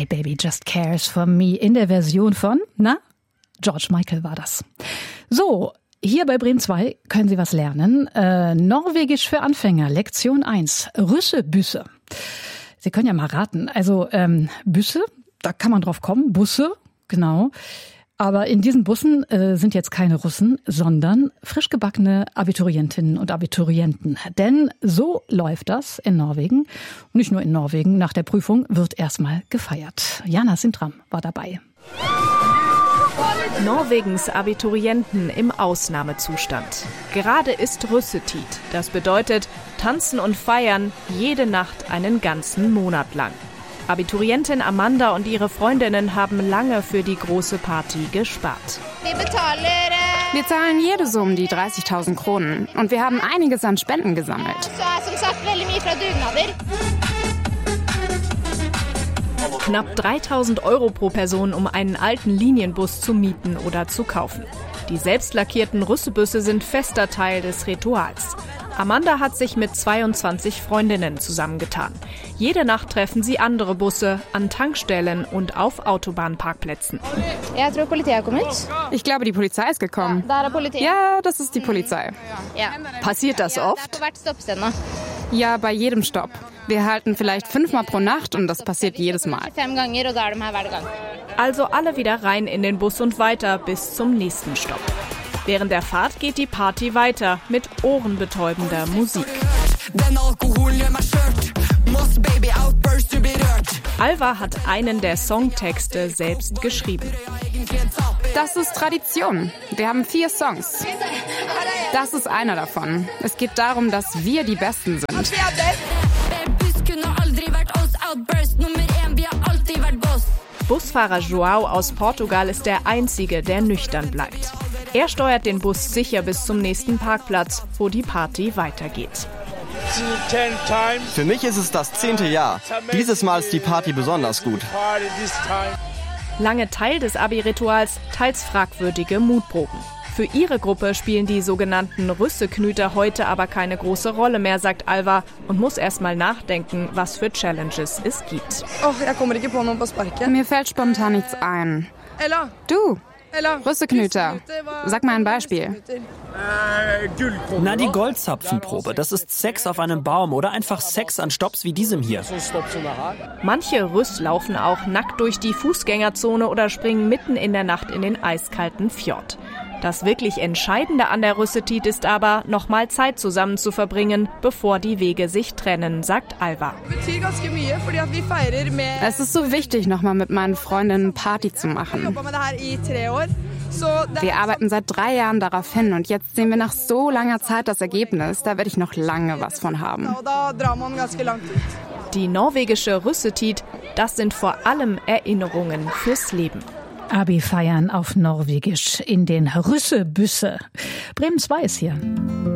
My Baby Just Cares for Me in der Version von, George Michael war das. So, hier bei Bremen 2 können Sie was lernen. Norwegisch für Anfänger, Lektion 1, Russebüsse. Sie können ja mal raten. Also Büsse, da kann man drauf kommen, Busse, genau. Aber in diesen Bussen sind jetzt keine Russen, sondern frisch gebackene Abiturientinnen und Abiturienten. Denn so läuft das in Norwegen. Nicht nur in Norwegen, nach der Prüfung wird erstmal gefeiert. Jana Sintram war dabei. Norwegens Abiturienten im Ausnahmezustand. Gerade ist Russetid. Das bedeutet tanzen und feiern jede Nacht einen ganzen Monat lang. Abiturientin Amanda und ihre Freundinnen haben lange für die große Party gespart. Wir zahlen jede Summe die 30.000 Kronen und wir haben einiges an Spenden gesammelt. Knapp 3.000 € pro Person, um einen alten Linienbus zu mieten oder zu kaufen. Die selbst lackierten Russebüsse sind fester Teil des Rituals. Amanda hat sich mit 22 Freundinnen zusammengetan. Jede Nacht treffen sie andere Busse an Tankstellen und auf Autobahnparkplätzen. Ich glaube, die Polizei ist gekommen. Ja, das ist die Polizei. Passiert das oft? Ja, bei jedem Stopp. Wir halten vielleicht 5-mal pro Nacht und das passiert jedes Mal. Also alle wieder rein in den Bus und weiter bis zum nächsten Stopp. Während der Fahrt geht die Party weiter mit ohrenbetäubender Musik. Alva hat einen der Songtexte selbst geschrieben. Das ist Tradition. Wir haben 4 Songs. Das ist einer davon. Es geht darum, dass wir die Besten sind. Busfahrer João aus Portugal ist der Einzige, der nüchtern bleibt. Er steuert den Bus sicher bis zum nächsten Parkplatz, wo die Party weitergeht. Für mich ist es das 10. Jahr. Dieses Mal ist die Party besonders gut. Lange Teil des Abi-Rituals, teils fragwürdige Mutproben. Für ihre Gruppe spielen die sogenannten Russeknüter heute aber keine große Rolle mehr, sagt Alva, und muss erst mal nachdenken, was für Challenges es gibt. Mir fällt spontan nichts ein. Du, Russeknüter, sag mal ein Beispiel. Die Goldzapfenprobe. Das ist Sex auf einem Baum oder einfach Sex an Stopps wie diesem hier. Manche Russ laufen auch nackt durch die Fußgängerzone oder springen mitten in der Nacht in den eiskalten Fjord. Das wirklich Entscheidende an der Russetid ist aber, nochmal Zeit zusammen zu verbringen, bevor die Wege sich trennen, sagt Alva. Es ist so wichtig, nochmal mit meinen Freundinnen Party zu machen. Wir arbeiten seit 3 Jahren darauf hin und jetzt sehen wir nach so langer Zeit das Ergebnis. Da werde ich noch lange was von haben. Die norwegische Russetid, das sind vor allem Erinnerungen fürs Leben. Abi feiern auf Norwegisch in den Russebüsse. Bremen 2 ist hier.